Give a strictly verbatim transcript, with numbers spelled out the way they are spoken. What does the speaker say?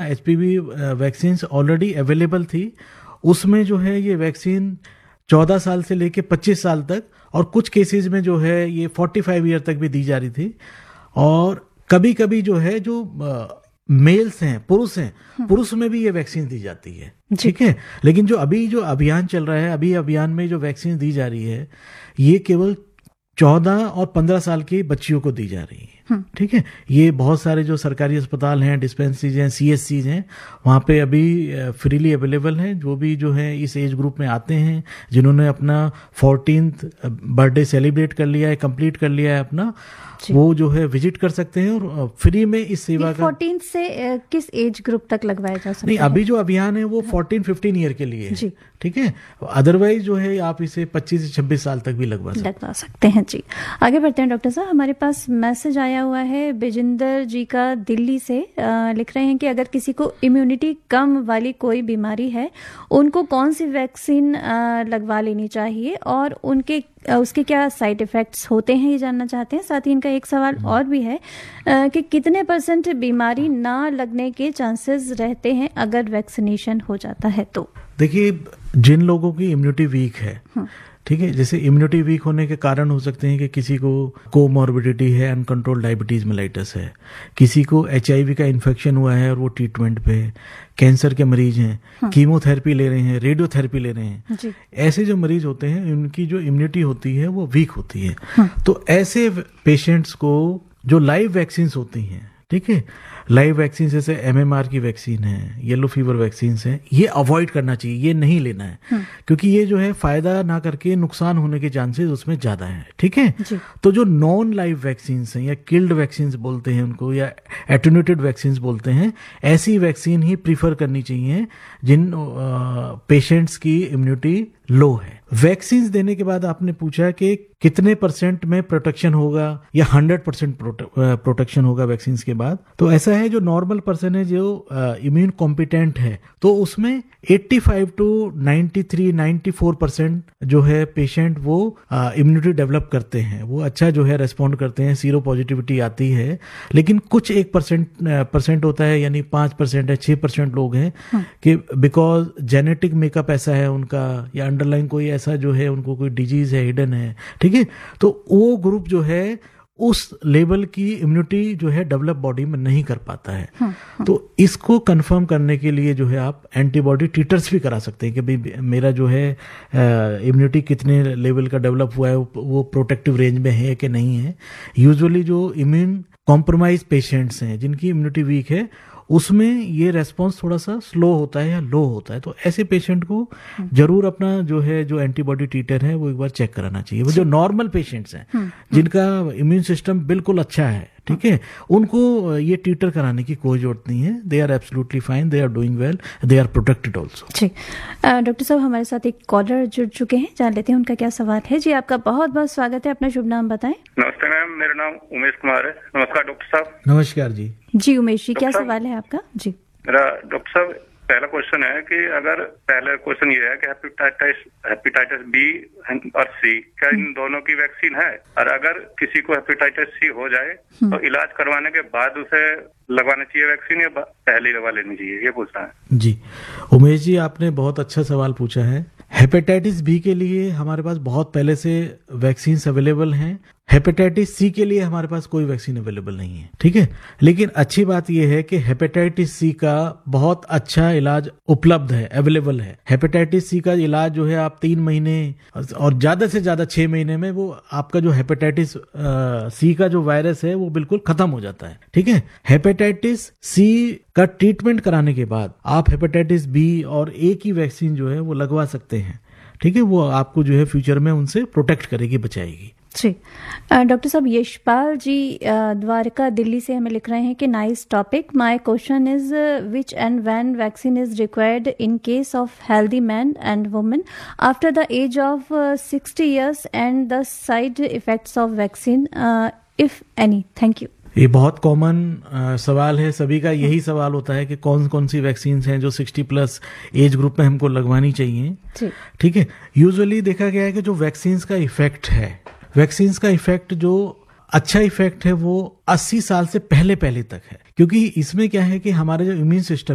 HPV vaccine already available थी, उसमें जो है ये वैक्सीन चौदह साल से लेके पच्चीस साल तक और कुछ केसेस में जो है ये पैंतालीस ईयर तक भी दी जा रही थी। और कभी कभी जो है जो मेल्स हैं, पुरुष हैं, पुरुष में भी ये वैक्सीन दी जाती है, ठीक है। लेकिन जो अभी जो अभियान चल रहा है, अभी अभियान में जो वैक्सीन दी जा रही है ये केवल चौदह और पंद्रह साल की बच्चियों को दी जा रही है, ठीक है। ये बहुत सारे जो सरकारी अस्पताल हैं, डिस्पेंसरीज हैं, सीएससीज हैं, वहाँ पे अभी फ्रीली अवेलेबल हैं। जो भी जो है इस एज ग्रुप में आते हैं, जिन्होंने अपना फोर्टीन्थ बर्थडे सेलिब्रेट कर लिया है, कंप्लीट कर लिया है अपना, वो जो है विजिट कर सकते हैं और फ्री में इस सेवा का। फोर्टीन से किस एज ग्रुप तक लगवाया जा सकता है? नहीं, अभी जो अभियान है वो फोर्टीन फिफ्टीन ईयर के लिए है, ठीक है। अदरवाइज जो है आप इसे पच्चीस से छब्बीस साल तक भी लगवा सकते लगवा सकते हैं जी। आगे बढ़ते हैं डॉक्टर साहब, हमारे पास मैसेज आया हुआ है बिजिंदर जी का, दिल्ली से। आ, लिख रहे हैं कि अगर किसी को इम्यूनिटी कम वाली कोई बीमारी है, उनको कौन सी वैक्सीन लगवा लेनी चाहिए और उनके उसके क्या साइड इफेक्ट्स होते हैं, ये जानना चाहते हैं। साथ ही इनका एक सवाल और भी है कि कितने परसेंट बीमारी ना लगने के चांसेस रहते हैं अगर वैक्सीनेशन हो जाता है तो? देखिए, जिन लोगों की इम्यूनिटी वीक है, ठीक है, जैसे इम्यूनिटी वीक होने के कारण हो सकते हैं कि किसी को कोमॉर्बिडिटी है, अनकंट्रोल्ड डायबिटीज मेलाइटस है, किसी को एचआईवी का इन्फेक्शन हुआ है और वो ट्रीटमेंट पे है, कैंसर के मरीज हैं, हाँ। कीमोथेरेपी ले रहे हैं, रेडियोथेरेपी ले रहे हैं जी। ऐसे जो मरीज होते हैं उनकी जो इम्यूनिटी होती है वो वीक होती है, हाँ। तो ऐसे पेशेंट्स को जो लाइव वैक्सीन होती हैं, ठीक है, लाइव वैक्सीन जैसे एमएमआर की वैक्सीन है, येलो फीवर वैक्सीन है, ये अवॉइड करना चाहिए, ये नहीं लेना है, क्योंकि ये जो है फायदा ना करके नुकसान होने के चांसेस उसमें ज्यादा हैं, ठीक है। तो जो नॉन लाइव वैक्सीन हैं या किल्ड वैक्सीन बोलते हैं उनको, या एटेन्यूएटेड वैक्सीन बोलते हैं, ऐसी वैक्सीन ही प्रीफर करनी चाहिए जिन पेशेंट्स की इम्यूनिटी लो है। वैक्सीन देने के बाद आपने पूछा कि कितने परसेंट में प्रोटेक्शन होगा या हंड्रेड परसेंट प्रोटेक्शन होगा वैक्सीन के बाद। तो ऐसा है, जो नॉर्मल पर्सन है, जो इम्यून कॉम्पिटेंट है, तो उसमें पचासी टू तिरानवे चौरानवे परसेंट जो है पेशेंट वो इम्यूनिटी डेवलप करते हैं, वो अच्छा जो है रेस्पॉन्ड करते हैं, सीरो पॉजिटिविटी आती है। लेकिन कुछ एक परसेंट परसेंट होता है, यानी पांच परसेंट है, छह परसेंट लोग हैं कि बिकॉज जेनेटिक मेकअप ऐसा है उनका, या अंडरलाइन कोई ऐसा जो है उनको कोई डिजीज है, हिडन है, ठीक है, तो वो ग्रुप जो है उस लेवल की इम्यूनिटी जो है डेवलप बॉडी में नहीं कर पाता है। हाँ, हाँ। तो इसको कंफर्म करने के लिए जो है आप एंटीबॉडी टिटर्स भी करा सकते हैं कि भाई मेरा जो है इम्यूनिटी कितने लेवल का डेवलप हुआ है, वो प्रोटेक्टिव रेंज में है कि नहीं है। यूजुअली जो इम्यून कॉम्प्रोमाइज पेशेंट्स हैं, जिनकी इम्यूनिटी वीक है, उसमें ये रेस्पॉन्स थोड़ा सा स्लो होता है या लो होता है, तो ऐसे पेशेंट को जरूर अपना जो है जो एंटीबॉडी टीटर है वो एक बार चेक कराना चाहिए। वो जो नॉर्मल पेशेंट्स हैं जिनका इम्यून सिस्टम बिल्कुल अच्छा है, ठीक है, उनको ये टीटर कराने की कोई जरूरत नहीं है। They are absolutely fine, they are doing well, they are protected also. Ji doctor साहब, हमारे साथ एक कॉलर जुड़ चुके हैं, जान लेते हैं उनका क्या सवाल है। जी आपका बहुत बहुत स्वागत है, अपना शुभ नाम बताएं। नमस्ते मैम, मेरा नाम उमेश कुमार है। नमस्कार डॉक्टर साहब। नमस्कार जी। जी उमेश जी, क्या सवाल है आपका? जी मेरा डॉक्टर साहब पहला क्वेश्चन है कि अगर पहला क्वेश्चन ये है कि हेपेटाइटिस हेपेटाइटिस बी और सी, क्या इन दोनों की वैक्सीन है? और अगर किसी को हेपेटाइटिस सी हो जाए तो इलाज करवाने के बाद उसे लगवाना चाहिए वैक्सीन या पहले लगवा लेनी चाहिए, ये पूछना है। जी उमेश जी, आपने बहुत अच्छा सवाल पूछा है। हेपेटाइटिस बी के लिए हमारे पास बहुत पहले से वैक्सीन अवेलेबल हैं। हेपेटाइटिस सी के लिए हमारे पास कोई वैक्सीन अवेलेबल नहीं है, ठीक है। लेकिन अच्छी बात यह है कि हेपेटाइटिस सी का बहुत अच्छा इलाज उपलब्ध है, अवेलेबल है। हेपेटाइटिस सी का इलाज जो है आप तीन महीने और ज्यादा से ज्यादा छह महीने में वो आपका जो हेपेटाइटिस सी का जो वायरस है वो बिल्कुल खत्म हो जाता है, ठीक है। हेपेटाइटिस सी का ट्रीटमेंट कराने के बाद आप हेपेटाइटिस बी और ए की वैक्सीन जो है वो लगवा सकते हैं, ठीक है। वो आपको जो है फ्यूचर में उनसे प्रोटेक्ट करेगी, बचाएगी। जी डॉक्टर साहब, यशपाल जी द्वारका दिल्ली से हमें लिख रहे हैं कि nice topic, my question is which and when vaccine is required in case of healthy man and women after the age of sixty years and the side effects of vaccine if any. Thank you. ये बहुत common सवाल है, सभी का यही सवाल होता है कि कौन कौन सी वैक्सीन हैं जो साठ प्लस एज ग्रुप में हमको लगवानी चाहिए, ठीक है। यूजुअली देखा गया है कि जो वैक्सीन का इफेक्ट है, वैक्सीन का इफेक्ट जो अच्छा इफेक्ट है वो अस्सी साल से पहले पहले तक है, क्योंकि इसमें क्या है कि हमारे जो इम्यून सिस्टम